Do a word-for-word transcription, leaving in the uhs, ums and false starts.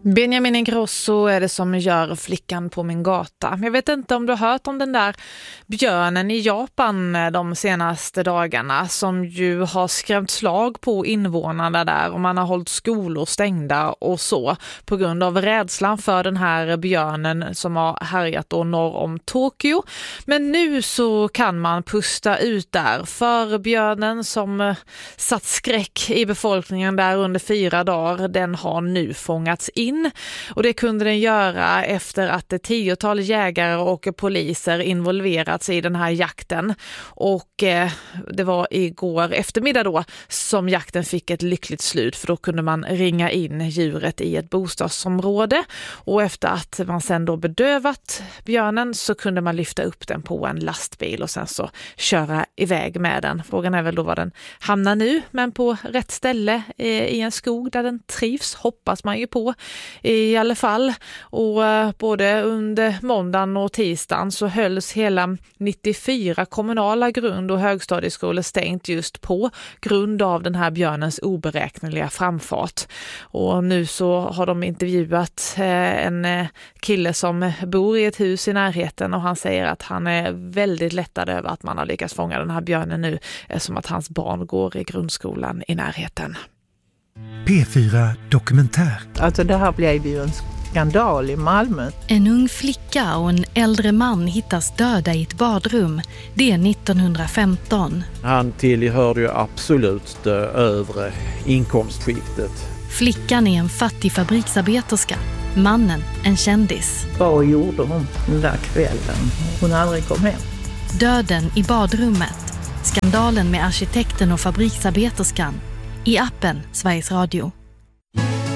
Benjamin Ingrosso är det som gör Flickan på min gata. Jag vet inte om du har hört om den där björnen i Japan de senaste dagarna som ju har skrämt slag på invånarna där, och man har hållit skolor stängda och så på grund av rädslan för den här björnen som har härjat då norr om Tokyo. Men nu så kan man pusta ut där, för björnen som satt skräck i befolkningen där under fyra dagar, den har nu fångats in. Och det kunde den göra efter att ett tiotal jägare och poliser involverats i den här jakten. Och eh, det var igår eftermiddag då som jakten fick ett lyckligt slut, för då kunde man ringa in djuret i ett bostadsområde. Och efter att man sen då bedövat björnen så kunde man lyfta upp den på en lastbil och sen så köra iväg med den. Frågan är väl då var den hamnar nu, men på rätt ställe eh, i en skog där den trivs, hoppas man ju på. I alla fall, och uh, både under måndagen och tisdagen så hölls hela nittiofyra kommunala grund- och högstadieskolor stängt just på grund av den här björnens oberäkneliga framfart. Och nu så har de intervjuat uh, en uh, kille som bor i ett hus i närheten, och han säger att han är väldigt lättad över att man har lyckats fånga den här björnen nu, som att hans barn går i grundskolan i närheten. P fyra Dokumentär. Alltså det här blev ju en skandal i Malmö. En ung flicka och en äldre man hittas döda i ett badrum. Det är nittonhundrafemton. Han tillhörde ju absolut det övre inkomstskiktet. Flickan är en fattig fabriksarbeterska. Mannen en kändis. Vad gjorde hon den där kvällen? Hon aldrig kom hem. Döden i badrummet. Skandalen med arkitekten och fabriksarbeterskan. I appen Sveriges Radio.